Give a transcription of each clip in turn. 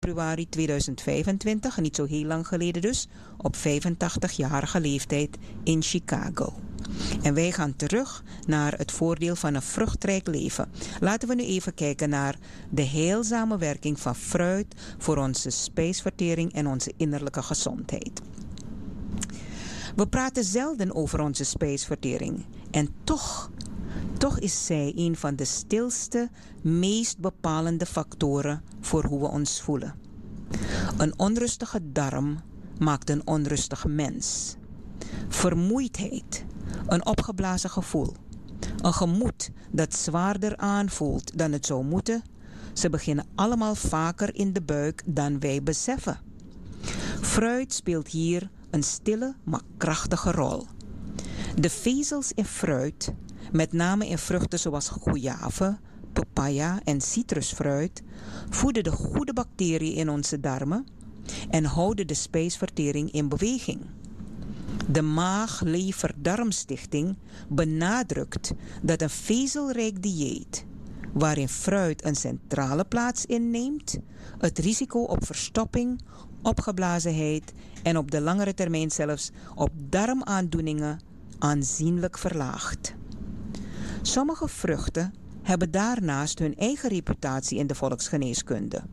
februari 2025, niet zo heel lang geleden dus, op 85-jarige leeftijd in Chicago. En wij gaan terug naar het voordeel van een vruchtrijk leven. Laten we nu even kijken naar de heilzame werking van fruit voor onze spijsvertering en onze innerlijke gezondheid. We praten zelden over onze spijsvertering en toch is zij een van de stilste, meest bepalende factoren voor hoe we ons voelen. Een onrustige darm maakt een onrustig mens. Vermoeidheid, een opgeblazen gevoel, een gemoed dat zwaarder aanvoelt dan het zou moeten, ze beginnen allemaal vaker in de buik dan wij beseffen. Fruit speelt hier een stille maar krachtige rol. De vezels in fruit, met name in vruchten zoals guava, papaya en citrusfruit, voeden de goede bacteriën in onze darmen en houden de spijsvertering in beweging. De Maag-Lever-Darmstichting benadrukt dat een vezelrijk dieet, waarin fruit een centrale plaats inneemt, het risico op verstopping, opgeblazenheid en op de langere termijn zelfs op darmaandoeningen aanzienlijk verlaagt. Sommige vruchten hebben daarnaast hun eigen reputatie in de volksgeneeskunde.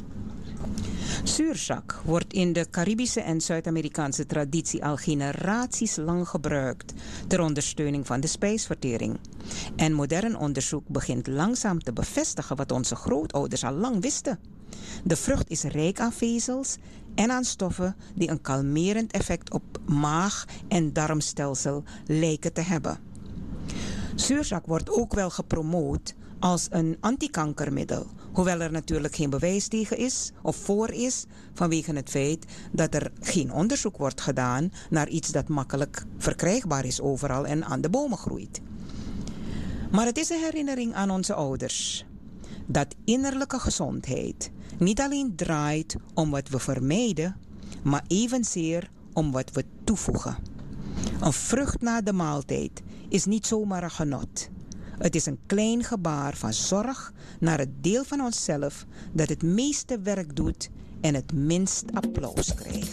Zuurzak wordt in de Caribische en Zuid-Amerikaanse traditie al generaties lang gebruikt ter ondersteuning van de spijsvertering. En modern onderzoek begint langzaam te bevestigen wat onze grootouders al lang wisten. De vrucht is rijk aan vezels en aan stoffen die een kalmerend effect op maag- en darmstelsel lijken te hebben. Zuurzak wordt ook wel gepromoot als een antikankermiddel, hoewel er natuurlijk geen bewijs tegen is of voor is, vanwege het feit dat er geen onderzoek wordt gedaan naar iets dat makkelijk verkrijgbaar is overal en aan de bomen groeit. Maar het is een herinnering aan onze ouders dat innerlijke gezondheid niet alleen draait om wat we vermijden, maar evenzeer om wat we toevoegen. Een vrucht na de maaltijd is niet zomaar een genot. Het is een klein gebaar van zorg naar het deel van onszelf dat het meeste werk doet en het minst applaus krijgt.